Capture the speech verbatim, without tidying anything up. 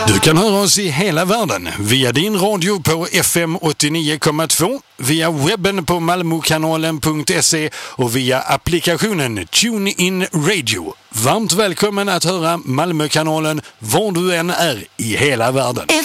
Du kan höra oss i hela världen via din radio på F M åttionio komma två, via webben på malmokanalen punkt se och via applikationen TuneIn Radio. Varmt välkommen att höra Malmökanalen var du än är i hela världen.